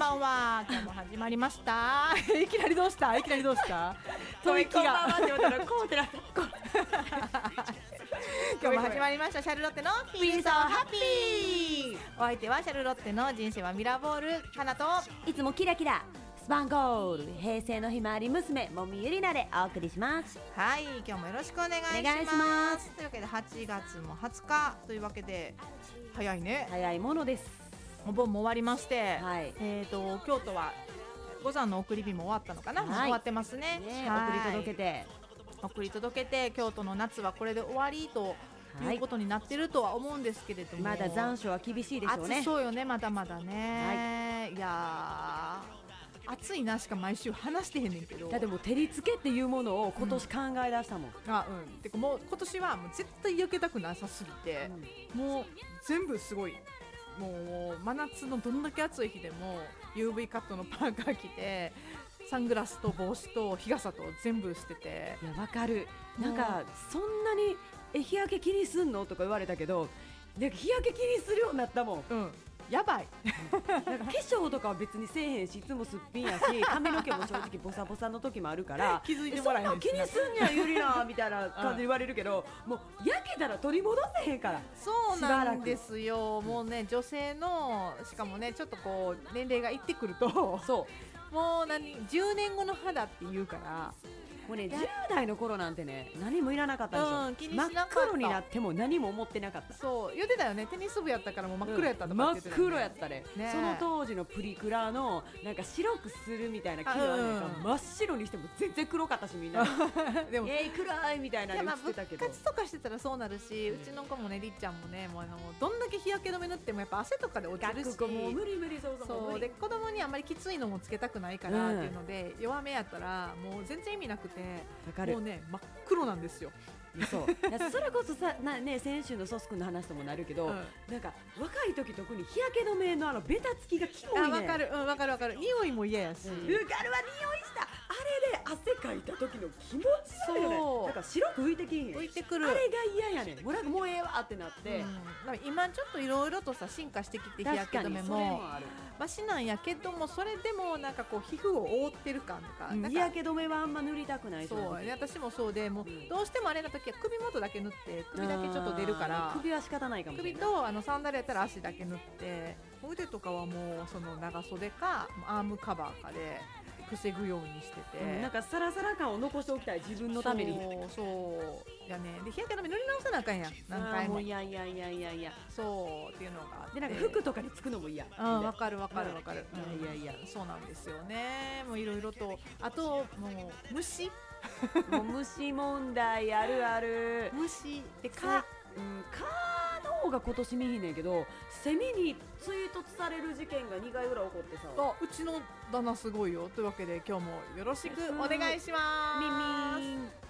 ばんは。今日も始まりましたいきなりどうしたこんばんはって言われたらこうってなる今日も始まりましたシャルロッテの Feel So Happy。 お相手はシャルロッテの人生はミラーボールかなと、 いつもキラキラスパンゴール平成のひまわり娘もみゆりなでお送りします。 はい、今日もよろしくお願いします。 お願いします。 というわけで8月も20日というわけで早いね。 早いものです。 お盆も終わりまして、 はい、 京都は五山の送り火も終わったのかな、 はい、 終わってますね。 送り届けて京都の夏はこれで終わりということになってるとは思うんですけれども、 まだ残暑は厳しいでしょうね。 暑そうよね、まだまだね、いや暑いなしか毎週話してへんねんけど、 だってもう照りつけっていうものを今年考え出したもん、 てかもう今年はもう絶対避けたくなさすぎて、もう全部すごい、もう真夏のどんだけ暑い日でも UV カットのパーカー着てサングラスと帽子と日傘と全部してて、 いやわかる。なんかそんなに日焼け気にすんのとか言われたけど、なんか日焼け気にするようになったもん、 やばいなんか化粧とかは別にせえへんし、いつもすっぴんやし髪の毛も正直ボサボサの時もあるから気づいてもらえへんしな、 そんな気にすんにゃゆりなみたいな感じで言われるけど、もう焼けたら取り戻せへんから。 そうなんですよ。もうね、女性のしかもねちょっとこう年齢がいってくると、そうもう10年後の肌って言うから、 もうね、10代の頃なんてね何もいらなかったでしょ、 気にしなかった。 真っ黒になっても何も思ってなかった。 そう言ってたよね、テニス部やったからもう真っ黒やったとか真っって言ってたよね、 黒やったね。その当時のプリクラのなんか白くするみたいな機能あるから、真っ白にしても全然黒かったし、みんなでも暗いみたいなの言ってたけど、 部活とかしてたらそうなるし、うちの子もね、りっちゃんもね、もうどんだけ日焼け止め塗ってもやっぱ汗とかで落ちるし、 もう無理無理、 そうで子供にあんまりきついのもつけたくないからっていうので、弱めやったらもう全然意味なくて、もうね真っ黒なんですよ。 そうそれこそさね、先週のソス君の話ともなるけど、なんか若い時特に日焼け止めのベタつきがキモいね。 わかる、わかる。匂いも嫌やし、 わかるわ、匂いしたあれで汗かいた時の気持ちいいよね。なんか白く浮いてきんへん、 浮いてくる、 あれが嫌やねん。もうなんかもうええわってなって、 今ちょっといろいろとさ進化してきて、日焼け止めもマシなんやけども、それでもなんかこう皮膚を覆ってる感とか、 日焼け止めはあんま塗りたくない。 そうね、私もそうで、もうどうしてもあれな時は首元だけ塗って、首だけちょっと出るから、 首は仕方ないかもしれない。 首とサンダルやったら足だけ塗って、腕とかはもうその長袖かアームカバーかで防ぐようにしてて、 なんかサラサラ感を残しておきたい、自分のために。 そうやね。で日焼け止め塗り直さなあかんやん、何回も。 いやそうっていうのがあって、 でなんか服とかにつくのも嫌。 わかる、いやそうなんですよね。もういろいろと、あともう虫もう虫問題あるある。 虫で蚊の方が今年見ひんねんけど、セミに追突される事件が2回ぐらい起こってさ、 うちの旦那すごいよ。というわけで今日もよろしくお願いします。 ミンミン。